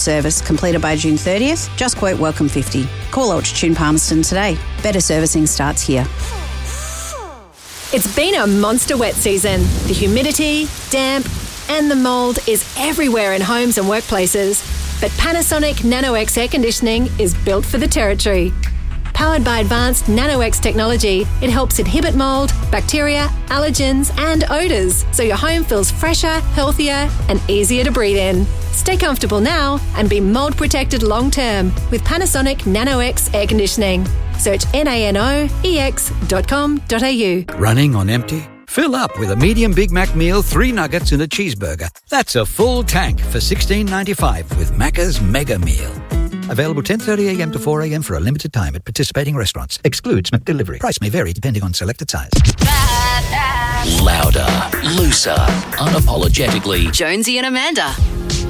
Service completed by June 30th. Just quote Welcome 50. Call Altitude Palmerston today. Better servicing starts here. It's been a monster wet season. The humidity, damp, and the mould is everywhere in homes and workplaces. But Panasonic Nano-X air conditioning is built for the territory. Powered by advanced Nano-X technology, it helps inhibit mould, bacteria, allergens and odours, so your home feels fresher, healthier and easier to breathe in. Stay comfortable now and be mould protected long term with Panasonic Nano-X air conditioning. Search nanoex.com.au. Running on empty? Fill up with a medium Big Mac meal, 3 nuggets and a cheeseburger. That's a full tank for $16.95 with Macca's Mega Meal. Available 10:30am to 4am for a limited time at participating restaurants. Excludes McDelivery. Price may vary depending on selected size. Louder, looser, unapologetically. Jonesy and Amanda.